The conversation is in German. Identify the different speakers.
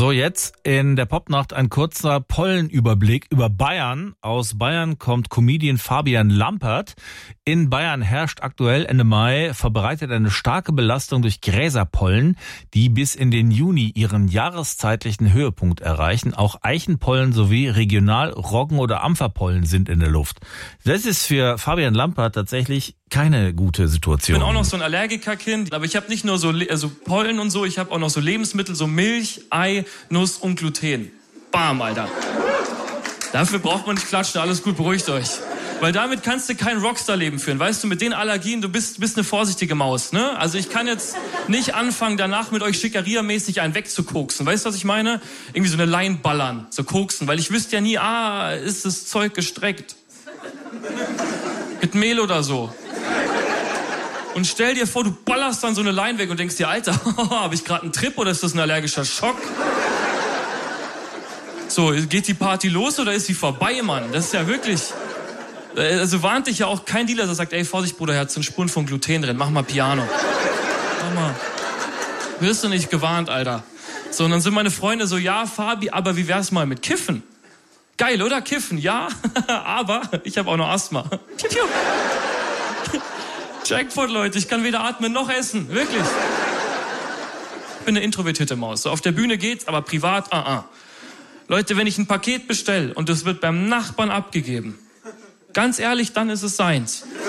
Speaker 1: So, jetzt in der Popnacht ein kurzer Pollenüberblick über Bayern. Aus Bayern kommt Comedian Fabian Lampert. In Bayern herrscht aktuell Ende Mai verbreitet eine starke Belastung durch Gräserpollen, die bis in den Juni ihren jahreszeitlichen Höhepunkt erreichen. Auch Eichenpollen sowie regional Roggen- oder Ampferpollen sind in der Luft. Das ist für Fabian Lampert tatsächlich keine gute Situation.
Speaker 2: Ich bin auch noch so ein Allergikerkind, aber ich habe nicht nur so Pollen und so, ich habe auch noch so Lebensmittel, so Milch, Ei, Nuss und Gluten. Bam, Alter. Dafür braucht man nicht klatschen, alles gut, beruhigt euch. Weil damit kannst du kein Rockstar-Leben führen. Weißt du, mit den Allergien, du bist eine vorsichtige Maus, ne? Also ich kann jetzt nicht anfangen, danach mit euch Schickeria-mäßig einen wegzukoksen. Weißt du, was ich meine? Irgendwie so eine Line ballern, so koksen. Weil ich wüsste ja nie, ist das Zeug gestreckt? Mit Mehl oder so. Und stell dir vor, du ballerst dann so eine Line weg und denkst dir, Alter, habe ich gerade einen Trip oder ist das ein allergischer Schock? So, geht die Party los oder ist sie vorbei, Mann? Das ist ja wirklich... Also warnt dich ja auch kein Dealer, der sagt, ey, Vorsicht, Bruder, sind Spuren von Gluten drin, mach mal Piano. Mach mal. Wirst du nicht gewarnt, Alter. So, und dann sind meine Freunde so, ja, Fabi, aber wie wär's mal mit Kiffen? Geil, oder? Kiffen, ja, aber ich habe auch noch Asthma. Piu, piu. Jackpot, Leute, ich kann weder atmen noch essen, wirklich. Ich bin eine introvertierte Maus. So, auf der Bühne geht's, aber privat, Leute, wenn ich ein Paket bestelle und es wird beim Nachbarn abgegeben, ganz ehrlich, dann ist es seins.